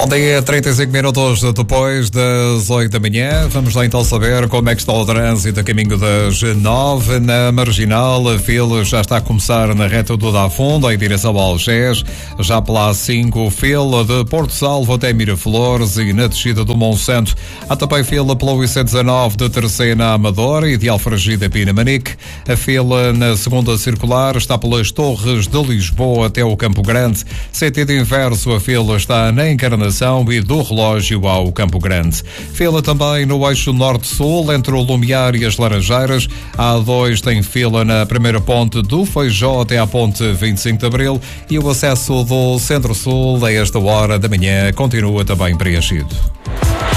dia, 35 minutos depois das 8 da manhã. Vamos lá então saber como é que está o trânsito a caminho das 9 na Marginal. A fila já está a começar na reta do Dá Fundo, em direção ao Algés. Já pela A5, fila de Porto Salvo até Miraflores e na descida do Monsanto. Há também fila pela IC19 de Terceira a Amadora e de Alfragide a Pinamanique. A fila na segunda circular está pelas Torres de Lisboa até o Campo Grande. Sentido inverso, a fila está na Encarnação e do Relógio ao Campo Grande. Fila também no eixo norte-sul, entre o Lumiar e as Laranjeiras. A A2 tem fila na primeira ponte do Feijó até à ponte 25 de Abril e o acesso do Centro-Sul a esta hora da manhã continua também preenchido.